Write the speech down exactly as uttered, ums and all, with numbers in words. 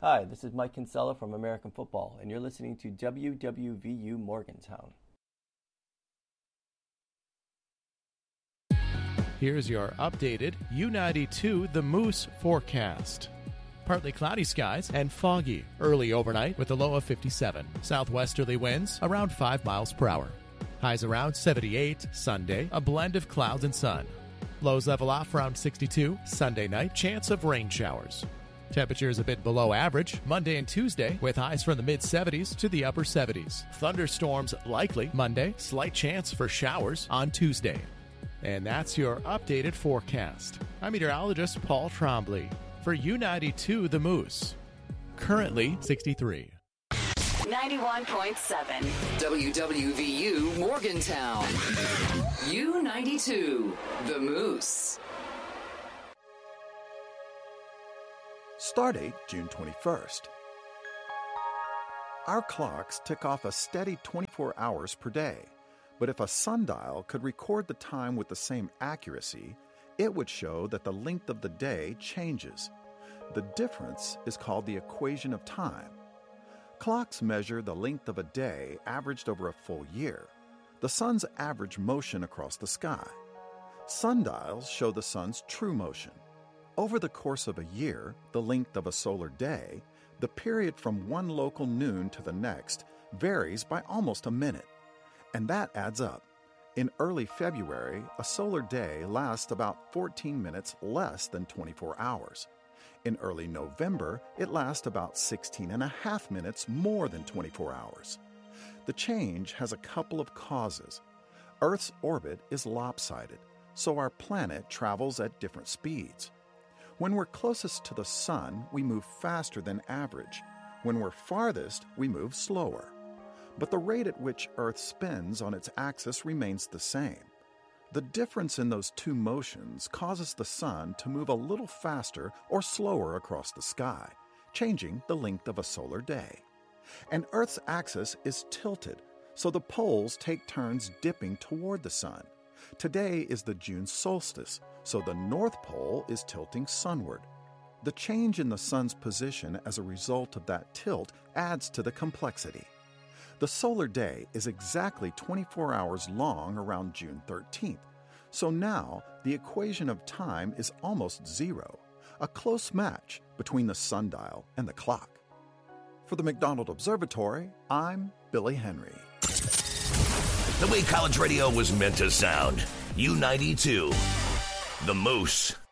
Hi, this is Mike Kinsella from American Football, and you're listening to W W V U Morgantown. Here's your updated U ninety-two The Moose forecast. Partly cloudy skies and foggy early overnight with a low of fifty-seven. Southwesterly winds around five miles per hour. Highs around seventy-eight. Sunday, a blend of clouds and sun. Lows level off around sixty-two. Sunday night, chance of rain showers. Temperatures a bit below average Monday and Tuesday with highs from the mid-seventies to the upper seventies. Thunderstorms likely Monday, slight chance for showers on Tuesday. And that's your updated forecast. I'm meteorologist Paul Trombley for U ninety-two The Moose. Currently sixty-three. ninety-one point seven W W V U Morgantown. U ninety-two The Moose. Stardate June twenty-first. Our clocks tick off a steady twenty-four hours per day. But if a sundial could record the time with the same accuracy, it would show that the length of the day changes. The difference is called the equation of time. Clocks measure the length of a day averaged over a full year, the sun's average motion across the sky. Sundials show the sun's true motion. Over the course of a year, the length of a solar day, the period from one local noon to the next, varies by almost a minute. And that adds up. In early February, a solar day lasts about fourteen minutes less than twenty-four hours. In early November, it lasts about sixteen and a half minutes more than twenty-four hours. The change has a couple of causes. Earth's orbit is lopsided, so our planet travels at different speeds. When we're closest to the sun, we move faster than average. When we're farthest, we move slower. But the rate at which Earth spins on its axis remains the same. The difference in those two motions causes the sun to move a little faster or slower across the sky, changing the length of a solar day. And Earth's axis is tilted, so the poles take turns dipping toward the sun. Today is the June solstice, so the North Pole is tilting sunward. The change in the sun's position as a result of that tilt adds to the complexity. The solar day is exactly twenty-four hours long around June thirteenth, so now the equation of time is almost zero, a close match between the sundial and the clock. For the McDonald Observatory, I'm Billy Henry. The way college radio was meant to sound. U ninety-two, The Moose.